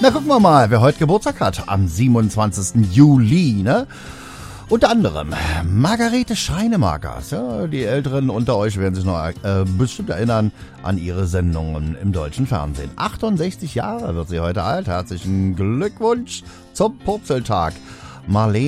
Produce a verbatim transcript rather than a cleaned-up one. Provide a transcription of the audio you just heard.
Na, gucken wir mal, wer heute Geburtstag hat. Am siebenundzwanzigsten Juli, ne? Unter anderem Margarete Scheinemakers. Ja, die Älteren unter euch werden sich noch äh, bestimmt erinnern an ihre Sendungen im deutschen Fernsehen. achtundsechzig Jahre wird sie heute alt. Herzlichen Glückwunsch zum Purzeltag. Marlene